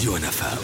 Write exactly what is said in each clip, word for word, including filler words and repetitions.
راديو نفاق.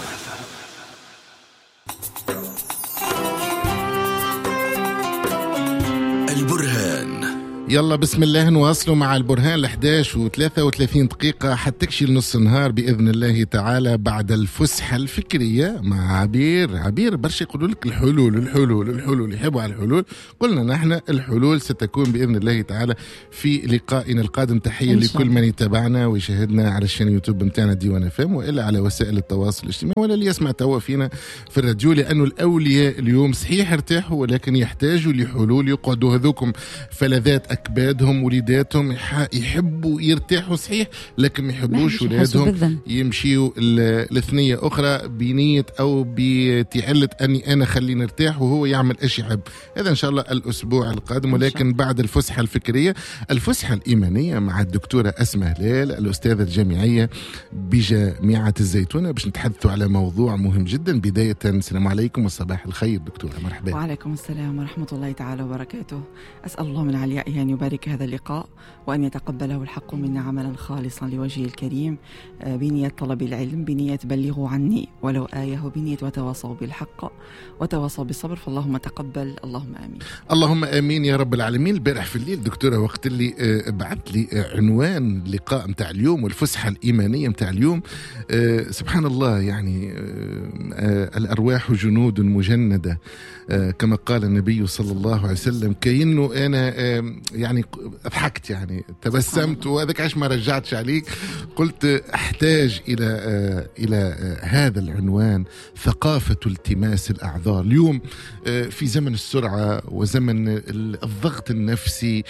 البرهان. يلا بسم الله نواصلوا مع البرهان الحداش وثلاثة وثلاثين دقيقة حتى تكشي لنص النهار بإذن الله تعالى بعد الفسحة الفكرية مع عبير. عبير برشا يقولوا لك الحلول الحلول الحلول يحبوا على الحلول. قلنا نحن الحلول ستكون بإذن الله تعالى في لقائنا القادم. تحية لكل من يتابعنا ويشاهدنا على الشان يوتيوب متاعنا ديوان فم وإلا على وسائل التواصل الاجتماعي ولا اللي يسمع توا فينا في الراديو، لأنه الأولياء اليوم صحيح ارتاحوا ولكن يحتاجوا لحلول. يقعدوا هذوكم فلذات أكبادهم وليداتهم يحبوا يرتاحوا صحيح لكن ما يحبوش ولادهم يمشيوا الاثنية أخرى بنية أو بتعلة أني أنا خلي نرتاح وهو يعمل إيش يحب. هذا إن شاء الله الأسبوع القادم، ولكن بعد الفسحة الفكرية الفسحة الإيمانية مع الدكتورة أسماء هلال الأستاذة الجامعية بجامعة الزيتونة باش نتحدثوا على موضوع مهم جدا. بداية السلام عليكم والصباح الخير دكتورة، مرحبا. وعليكم السلام ورحمة الله تعالى وبركاته. أسأل الله من عليائه أن يبارك هذا اللقاء وأن يتقبله الحق منا عملا خالصا لوجهه الكريم بنية طلب العلم، بنية بلغوا عني ولو آية، بنية وتواصوا بالحق وتواصوا بالصبر. فاللهم تقبل، اللهم آمين. اللهم آمين يا رب العالمين. البارح في الليل دكتورة وقت اللي بعث لي عنوان اللقاء متاع اليوم والفسحة الإيمانية متاع اليوم، سبحان الله يعني الأرواح جنود مجندة كما قال النبي صلى الله عليه وسلم. كأنه أنا يعني ضحكت يعني تبسمت وهذاك عش ما رجعتش عليك. قلت أحتاج إلى إلى هذا العنوان، ثقافة التماس الأعذار. اليوم في زمن السرعة وزمن الضغط النفسي،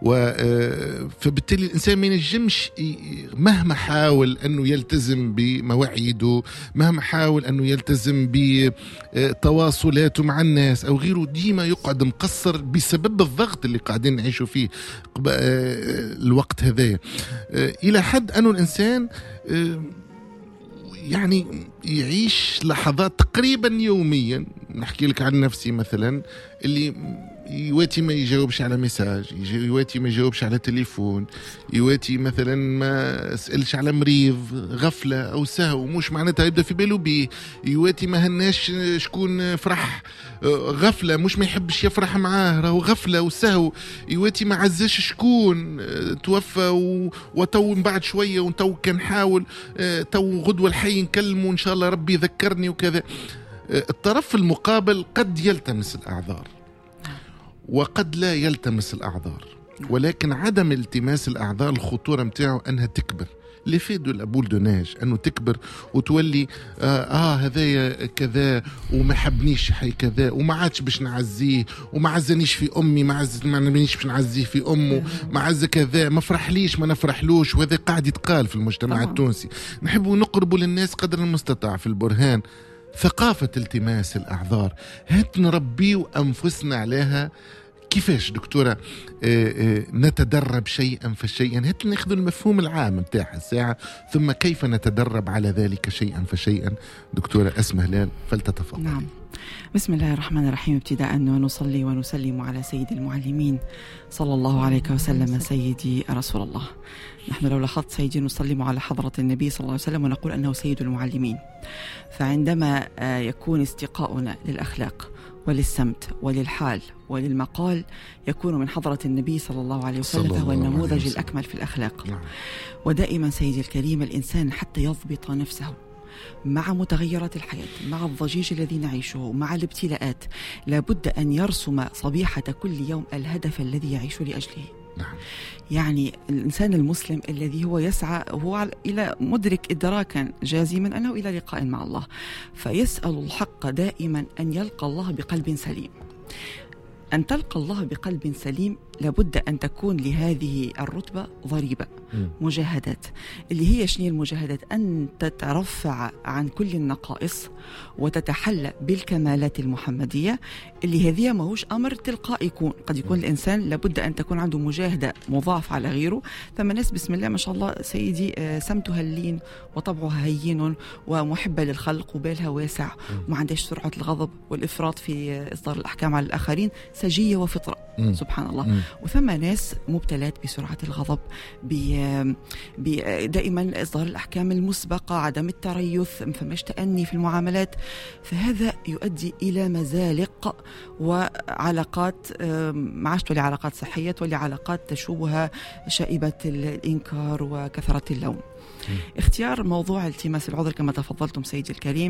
فبالتالي الإنسان ما ينجمش مهما حاول أنه يلتزم بمواعيده، مهما حاول أنه يلتزم بتواصلاته مع الناس أو غيره، ديما يقعد مقصر بسبب الضغط اللي قاعدين نعيشوا فيه الوقت هذا، إلى حد أنه الإنسان يعني يعيش لحظات تقريبا يوميا. نحكي لك عن نفسي مثلا، اللي يواتي ما يجاوبش على ميساج، يواتي ما يجاوبش على تليفون، يواتي مثلا ما سألش على مريض، غفلة أو سهو مش معناتها يبدأ في باله بيه، يواتي ما هناش شكون فرح، غفلة مش ما يحبش يفرح معاه راهو غفلة وسهو، يواتي ما عزاش شكون توفى وتو من بعد شوية وتو كان حاول تو غدوة الحي نكلمه إن شاء الله ربي يذكرني وكذا. الطرف المقابل قد يلتمس الأعذار وقد لا يلتمس الأعذار، ولكن عدم التماس الأعذار الخطورة متاعه أنها تكبر. اللي فيدو الأبول دوناج أنه تكبر وتولي آه, آه هذايا كذا وما حبنيش حي كذا وما عادش باش نعزيه وما عزنيش في أمي، ما عز ما نبنيش باش نعزيه في أمه، ما عز كذا ما فرحليش ما نفرحلوش. وهذا قاعد يتقال في المجتمع التونسي. نحبوا نقربوا للناس قدر المستطاع. في البرهان ثقافة التماس الأعذار هات نربيو أنفسنا عليها. كيفاش دكتورة آآ آآ نتدرب شيئا فشيئا؟ هات ناخذ المفهوم العام متاعها الساعة، ثم كيف نتدرب على ذلك شيئا فشيئا. دكتورة أسماء هلال فلتتفضل. نعم. بسم الله الرحمن الرحيم. ابتداء ونصلي ونسلم على سيد المعلمين صلى الله عليه وسلم سيدي رسول الله. نحن لو لاحظت سيدي نسلم على حضرة النبي صلى الله عليه وسلم ونقول أنه سيد المعلمين. فعندما يكون استقاؤنا للأخلاق وللسمت وللحال وللمقال يكون من حضرة النبي صلى الله عليه وسلم، فهو النموذج الأكمل في الأخلاق. نعم. ودائما سيدي الكريم الإنسان حتى يضبط نفسه مع متغيرات الحياة، مع الضجيج الذي نعيشه، مع الابتلاءات، لابد أن يرسم صبيحة كل يوم الهدف الذي يعيش لأجله. نعم. يعني الإنسان المسلم الذي هو يسعى هو إلى مدرك إدراكا جازما أنه إلى لقاء مع الله، فيسأل الحق دائما أن يلقى الله بقلب سليم. أن تلقى الله بقلب سليم لابد أن تكون لهذه الرتبة ضريبة مجاهدات. اللي هي شنو المجاهدات؟ أن تترفع عن كل النقائص وتتحلى بالكمالات المحمدية، اللي هذه ما هوش أمر تلقائي يكون. قد يكون الإنسان لابد أن تكون عنده مجاهدة مضاف على غيره. فما ناس بسم الله ما شاء الله سيدي سمتها اللين وطبعها هين ومحبة للخلق وبالها واسع وما عندهاش سرعة الغضب والإفراط في إصدار الأحكام على الآخرين، سجية وفطرة. سبحان الله. وثم ناس مبتلات بسرعة الغضب، دائما إصدار الأحكام المسبقة، عدم التريث، فماش تأني في المعاملات، فهذا يؤدي إلى مزالق وعلاقات ما عادش تولي علاقات صحية، تولي علاقات تشوبها شائبة الإنكار وكثرة اللوم. اختيار موضوع التماس العذر كما تفضلتم سيدي الكريم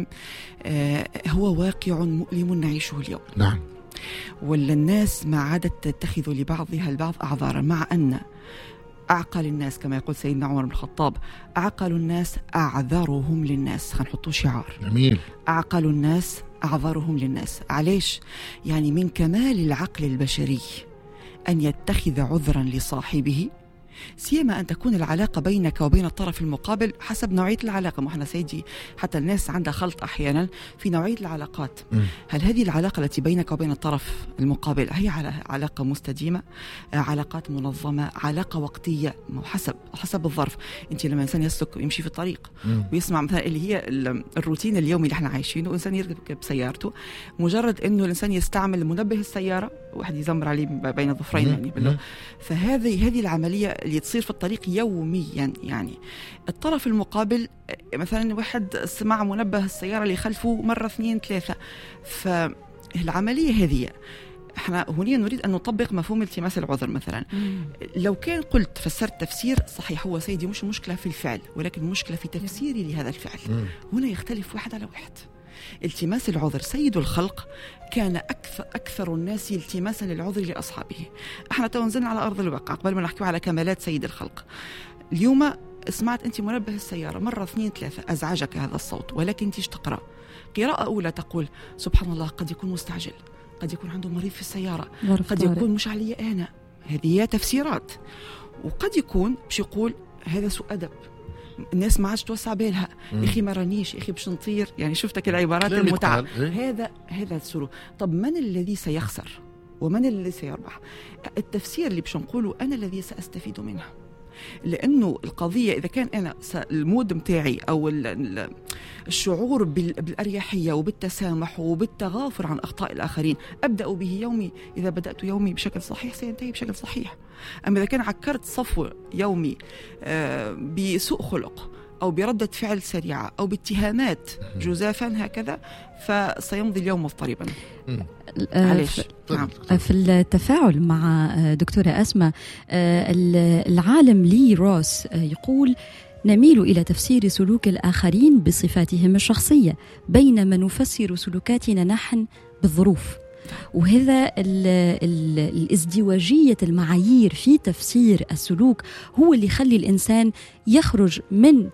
هو واقع مؤلم نعيشه اليوم. نعم. والناس ما عادت تتخذ لبعضها البعض أعذارا، مع أن أعقل الناس كما يقول سيدنا عمر بن الخطاب أعقل الناس أعذرهم للناس. خنحطوا شعار جميل. أعقل الناس أعذرهم للناس. علاش؟ يعني من كمال العقل البشري أن يتخذ عذرا لصاحبه، سيما أن تكون العلاقة بينك وبين الطرف المقابل حسب نوعية العلاقة. ما احنا سيدي حتى الناس عندها خلط أحيانا في نوعية العلاقات. م. هل هذه العلاقة التي بينك وبين الطرف المقابل هي علاقة مستديمة، علاقات منظمة، علاقة وقتية؟ حسب حسب الظرف. أنت لما إنسان يسلك يمشي في الطريق م. ويسمع مثلا اللي هي الروتين اليومي اللي احنا عايشينه، إنسان يركب سيارته، مجرد إنه الإنسان يستعمل منبه السيارة واحد يزمر عليه بين الظفرين يعني بالله. فهذه هذه العملية اللي تصير في الطريق يوميا. يعني الطرف المقابل مثلا واحد سمع منبه السيارة اللي خلفه مرة اثنين ثلاثة، فالعملية هذه احنا هنا نريد أن نطبق مفهوم التماس العذر مثلا. مم. لو كان قلت فسرت تفسير صحيح، هو سيدي مش مشكلة في الفعل ولكن مشكلة في تفسيري لهذا الفعل. مم. هنا يختلف واحد على واحد. التماس العذر سيد الخلق كان أكثر, أكثر الناس التماسا للعذر لأصحابه. احنا تونزلنا على أرض الواقع قبل ما نحكي على كمالات سيد الخلق. اليوم سمعت أنت منبه السيارة مرة اثنين ثلاثة، أزعجك هذا الصوت، ولكن أنت تقرأ قراءة أولى تقول سبحان الله قد يكون مستعجل، قد يكون عنده مريض في السيارة، قد يكون مش علي أنا. هذه تفسيرات. وقد يكون باش يقول هذا سوء أدب، الناس ما عادش توسع بالها، يا اخي ما رانيش، يا اخي باش نطير، يعني شفتك العبارات المتعة. إيه؟ هذا هذا السلوك. طب من الذي سيخسر ومن الذي سيربح؟ التفسير اللي باش نقوله أنا الذي سأستفيد منه، لأنه القضية إذا كان أنا المود متاعي أو الشعور بالأريحية وبالتسامح وبالتغافر عن أخطاء الآخرين أبدأ به يومي، إذا بدأت يومي بشكل صحيح سينتهي بشكل صحيح. أما إذا كان عكرت صفو يومي بسوء خلق أو بردة فعل سريعة أو باتهامات جزافا هكذا فسيمضي اليوم مضطربا. علاش؟ نعم. في التفاعل مع دكتورة أسماء، العالم لي روس يقول نميل إلى تفسير سلوك الآخرين بصفاتهم الشخصية بينما نفسر سلوكاتنا نحن بالظروف. وهذا ال ال الازدواجية المعايير في تفسير السلوك هو اللي يخلي الإنسان يخرج من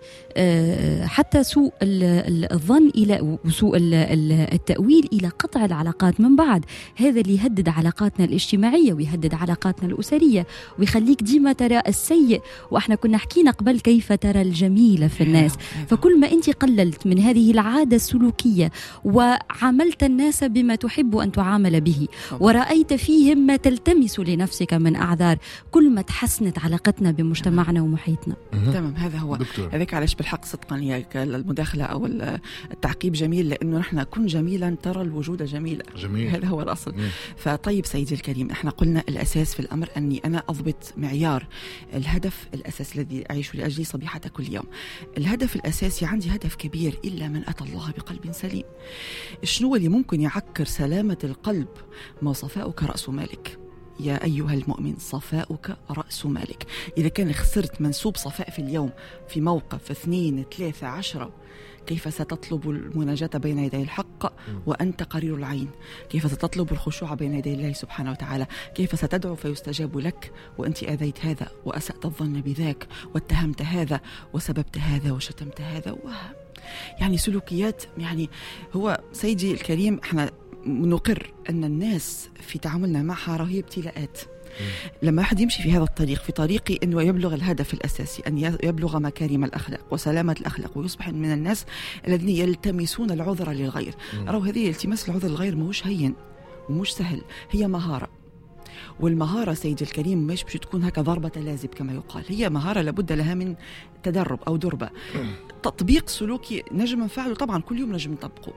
حتى سوء الظن إلى سوء التأويل إلى قطع العلاقات من بعد. هذا اللي يهدد علاقاتنا الاجتماعية ويهدد علاقاتنا الأسرية ويخليك ديما ترى السيء، وإحنا كنا حكينا قبل كيف ترى الجميل في الناس. فكل ما أنت قللت من هذه العادة السلوكية وعاملت الناس بما تحب أن تعامل به ورأيت فيهم ما تلتمس لنفسك من أعذار، كل ما تحسنت علاقتنا بمجتمعنا ومحيطنا. تمام، هذا هو. هذاك علاش بالحق صدقا هي المداخلة أو التعقيب جميل، لأنه نحن كن جميلا ترى الوجود جميلا. جميل. هذا هو الأصل. مم. فطيب سيدي الكريم، احنا قلنا الأساس في الأمر أني أنا أضبط معيار الهدف الأساس الذي أعيش لأجله صبيحة كل يوم. الهدف الأساسي عندي هدف كبير، إلا من أتى الله بقلب سليم. شنو اللي ممكن يعكر سلامة القلب؟ ما صفاؤك رأس مالك. يا أيها المؤمن صفاؤك رأس مالك. إذا كان خسرت منسوب صفاء في اليوم في موقف اثنين ثلاثة عشرة، كيف ستطلب المناجاة بين يدي الحق وأنت قرير العين؟ كيف ستطلب الخشوع بين يدي الله سبحانه وتعالى؟ كيف ستدعو فيستجاب لك وأنت أذيت هذا وأسأت الظن بذاك واتهمت هذا وسببت هذا وشتمت هذا و... يعني سلوكيات. يعني هو سيدي الكريم احنا نقر أن الناس في تعاملنا معها راهي ابتلاءات. لما أحد يمشي في هذا الطريق، في طريقي أنه يبلغ الهدف الأساسي، أن يبلغ مكارم الأخلاق وسلامة الأخلاق ويصبح من الناس الذين يلتمسون العذر للغير. أروا هذه التماس العذر للغير ماهوش هين ومش سهل، هي مهارة. والمهارة سيدي الكريم مش باش تكون هكا ضربة لازب كما يقال، هي مهارة لابد لها من تدرب أو دربة. تطبيق سلوكي نجم نفعله طبعا كل يوم، نجم نطبقه،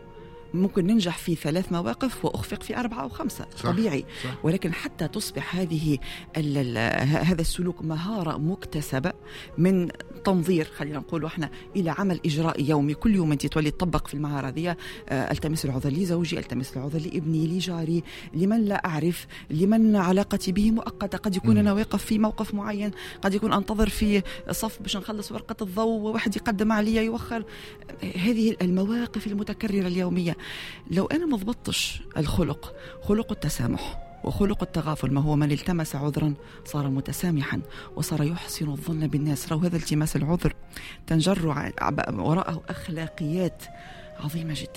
ممكن ننجح في ثلاث مواقف وأخفق في أربعة أو خمسة، صح طبيعي. صح. ولكن حتى تصبح هذه هذا السلوك مهارة مكتسبة من تنظير، خلينا نقول احنا، إلى عمل إجرائي يومي، كل يوم أنت تولي تطبق في المهارة ذي. التمس العذر لزوجي، التمس العذر لابني، لجاري، لمن لا أعرف، لمن علاقتي به مؤقتة. قد يكون أنا واقف في موقف معين، قد يكون أنتظر في صف باش نخلص ورقة الضوء وواحد يقدم عليا يوخر. هذه المواقف المتكررة اليومية لو أنا ما ضبطتش الخلق، خلق التسامح وخلق التغافل، ما هو من التمس عذرا صار متسامحا وصار يحسن الظن بالناس. لو هذا التماس العذر تنجر وراءه أخلاقيات عظيمة جدا.